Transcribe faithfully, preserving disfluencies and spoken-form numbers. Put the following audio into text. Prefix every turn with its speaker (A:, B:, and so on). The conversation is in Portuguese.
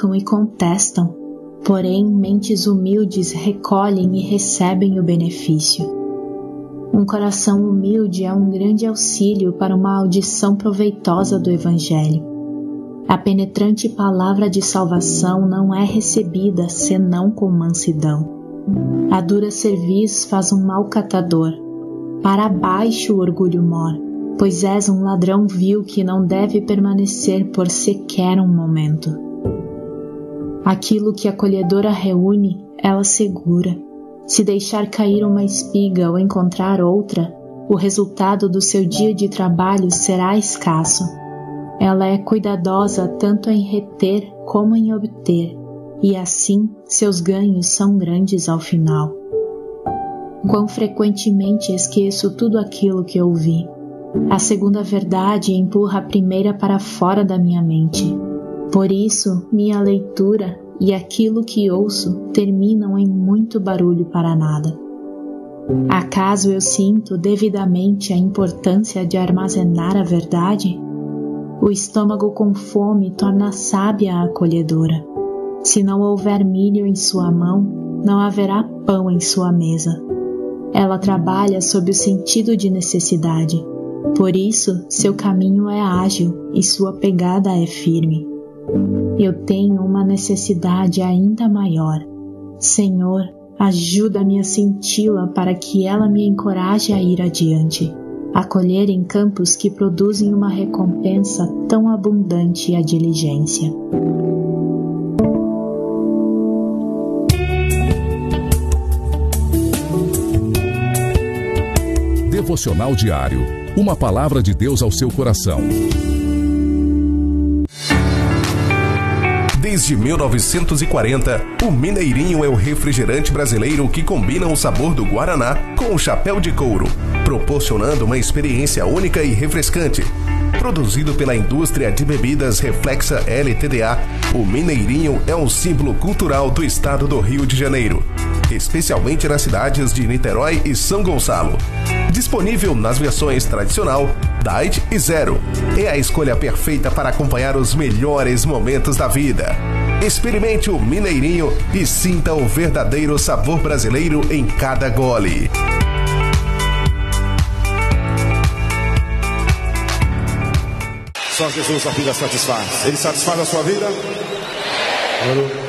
A: criticam e contestam, porém mentes humildes recolhem e recebem o benefício. Um coração humilde é um grande auxílio para uma audição proveitosa do Evangelho. A penetrante palavra de salvação não é recebida senão com mansidão. A dura cerviz faz um mau catador. Para baixo o orgulho mor, pois és um ladrão vil que não deve permanecer por sequer um momento. Aquilo que a colhedora reúne, ela segura. Se deixar cair uma espiga ou encontrar outra, o resultado do seu dia de trabalho será escasso. Ela é cuidadosa tanto em reter como em obter, e assim seus ganhos são grandes ao final. Quão frequentemente esqueço tudo aquilo que ouvi. A segunda verdade empurra a primeira para fora da minha mente. Por isso, minha leitura e aquilo que ouço terminam em muito barulho para nada. Acaso eu sinto devidamente a importância de armazenar a verdade? O estômago com fome torna sábia a acolhedora. Se não houver milho em sua mão, não haverá pão em sua mesa. Ela trabalha sob o sentido de necessidade. Por isso, seu caminho é ágil e sua pegada é firme. Eu tenho uma necessidade ainda maior. Senhor, ajuda-me a senti-la para que ela me encoraje a ir adiante, a colher em campos que produzem uma recompensa tão abundante a diligência.
B: Devocional diário. Uma palavra de Deus ao seu coração.
C: Desde mil novecentos e quarenta, o Mineirinho é o refrigerante brasileiro que combina o sabor do Guaraná com o chapéu de couro, proporcionando uma experiência única e refrescante. Produzido pela indústria de bebidas Reflexa L T D A, o Mineirinho é um símbolo cultural do estado do Rio de Janeiro, especialmente nas cidades de Niterói e São Gonçalo. Disponível nas versões tradicional, Diet e Zero. É a escolha perfeita para acompanhar os melhores momentos da vida. Experimente o Mineirinho e sinta o verdadeiro sabor brasileiro em cada gole.
D: Só Jesus a vida satisfaz. Ele satisfaz a sua vida?